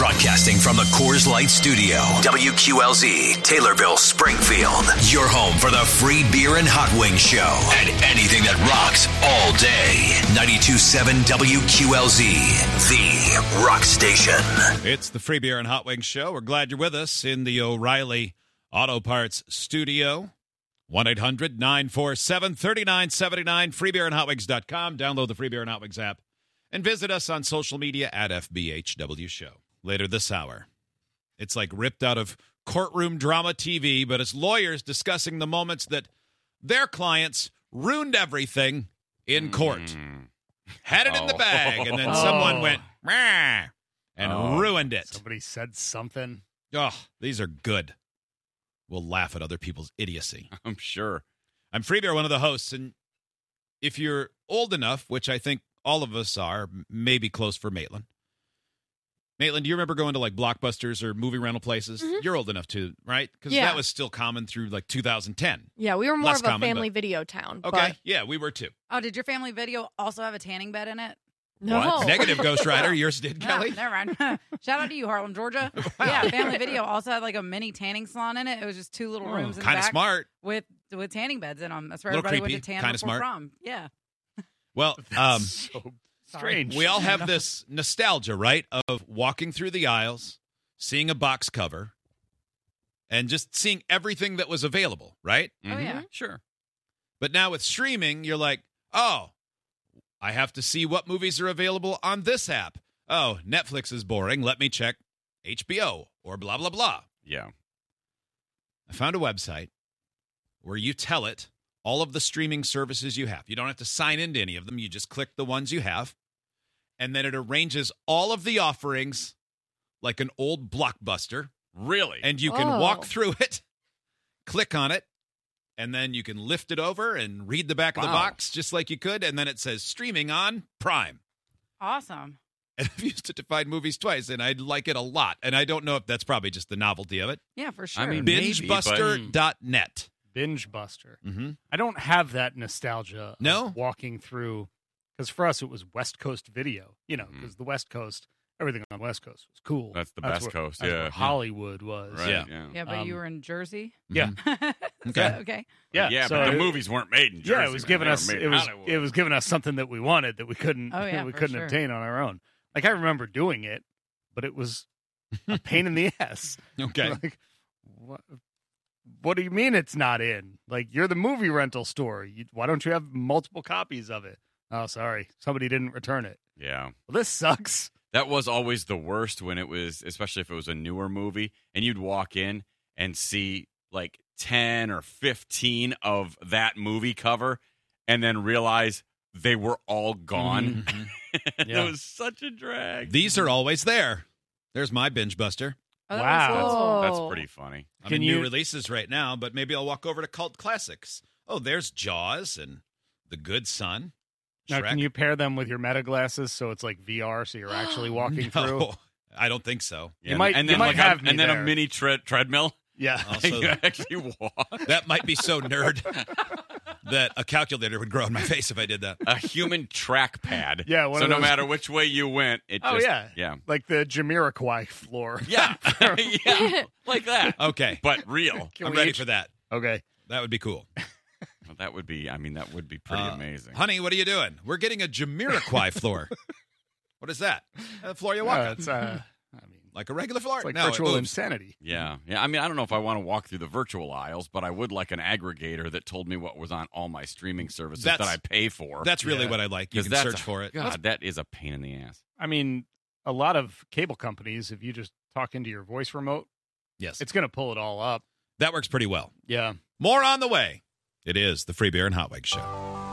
Broadcasting from the Coors Light Studio, WQLZ, Taylorville, Springfield. Your home for the free beer and hot wing show and anything that rocks all day. 92.7 WQLZ, the rock station. It's the free beer and hot wing show. We're glad you're with us in the O'Reilly Auto Parts studio. 1-800-947-3979, freebeerandhotwings.com. Download the Free Beer and Hot Wings app and visit us on social media at FBHW Show. Later this hour, it's like ripped out of courtroom drama TV, but it's lawyers discussing the moments that their clients ruined everything in court. Had it in the bag, and then someone went, "Meh," and ruined it. Somebody said something. Oh, these are good. We'll laugh at other people's idiocy. I'm sure. I'm Freebeer, one of the hosts, and if you're old enough, which I think all of us are, maybe close for Maitland. Maitland, do you remember going to like Blockbusters or movie rental places? Mm-hmm. You're old enough too, right? Because that was still common through like 2010. Yeah, we were more Less of a common, family but- video town. Okay, But yeah, we were too. Oh, did your family video also have a tanning bed in it? no. What? Negative Ghost Rider, yours did, Kelly? No, never mind. Shout out to you, Harlem, Georgia. Yeah, family video also had like a mini tanning salon in it. It was just two little rooms in the Kind of back smart. with tanning beds in them. That's where Little everybody creepy, went to tan kinda before smart. prom. Yeah. Well, So strange. we all have this nostalgia, right, of walking through the aisles, seeing a box cover, and just seeing everything that was available, right? Oh, yeah. Sure. But now with streaming, you're like, oh, I have to see what movies are available on this app. Oh, Netflix is boring. Let me check HBO or blah, blah, blah. Yeah. I found a website where you tell it all of the streaming services you have. You don't have to sign into any of them. You just click the ones you have, and then it arranges all of the offerings like an old Blockbuster, Really? and you can Oh. walk through it, click on it, and then you can lift it over and read the back of the Wow. box just like you could, and then it says streaming on Prime. Awesome. And I've used it to find movies twice, and I like it a lot. And I don't know if that's probably just the novelty of it. Yeah, for sure. I mean, maybe, BingeBuster.net. Binge Buster. Mm-hmm. I don't have that nostalgia. No? Of walking through, because for us it was West Coast video. You know, because the West Coast, everything on the West Coast was cool. That's the West where- Coast, that's yeah. where Hollywood was. Right. Yeah. Yeah. yeah, but you Um, were in Jersey? Yeah. Okay. Okay. Yeah. Yeah, so but the it- movies weren't made in Jersey. Yeah, it was man. giving They were us made it in was Hollywood. it was giving us something that we wanted that we couldn't Oh, yeah, we for couldn't sure. obtain on our own. Like I remember doing it, but it was a pain in the ass. Okay. Like, what do you mean it's not in? Like, you're the movie rental store. Why don't you have multiple copies of it? Oh, sorry. Somebody didn't return it. Yeah. Well, this sucks. That was always the worst when it was, especially if it was a newer movie, and you'd walk in and see like 10 or 15 of that movie cover and then realize they were all gone. Mhm. Yeah. It was such a drag. These are always there. There's my BingeBuster. Oh, that Wow. was cool. That's Oh. pretty funny. I'm Can in you- new releases right now, but maybe I'll walk over to Cult Classics. Oh, there's Jaws and The Good Son. Now, Shrek. can you pair them with your meta glasses so it's like VR, so you're actually walking through? No, I don't think so. Yeah, might- and you then might like have me and then a there. mini treadmill. Yeah. Also, you actually walk. that might be so nerd that a calculator would grow in my face if I did that. A human trackpad. Yeah, one So of no those- matter which way you went, it Oh, just yeah. yeah. Like the Jamiroquai floor. Yeah. yeah. Like that. Okay, But real. Can I'm we ready each- for that. Okay. That would be cool. Well, that would be pretty amazing. Honey, what are you doing? We're getting a Jamiroquai floor. What is that? The floor you walk on. It's I mean, Like a regular floor? it's like no, it virtual moves. insanity. Yeah. Yeah. I mean, I don't know if I want to walk through the virtual aisles, but I would like an aggregator that told me what was on all my streaming services that I pay for. That's really Yeah. what I like. You 'Cause can that's search for it. God, that is a pain in the ass. I mean, a lot of cable companies, if you just talk into your voice remote, Yes, it's going to pull it all up. that works pretty well. Yeah. More on the way. It is the Free Beer and Hot Wings Show.